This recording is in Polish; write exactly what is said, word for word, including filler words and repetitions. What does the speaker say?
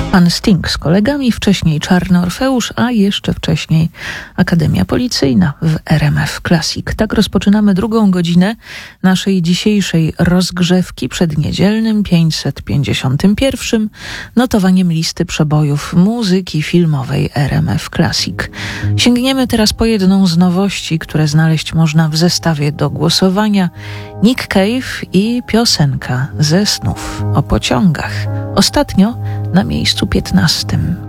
Pan Sting z kolegami, wcześniej Czarny Orfeusz, a jeszcze wcześniej Akademia Policyjna w R M F Classic. Tak rozpoczynamy drugą godzinę naszej dzisiejszej rozgrzewki przed niedzielnym pięćset pięćdziesiątym pierwszym notowaniem listy przebojów muzyki filmowej R M F Classic. Sięgniemy teraz po jedną z nowości, które znaleźć można w zestawie do głosowania. Nick Cave i piosenka ze snów o pociągach. Ostatnio na miejscu piętnastym.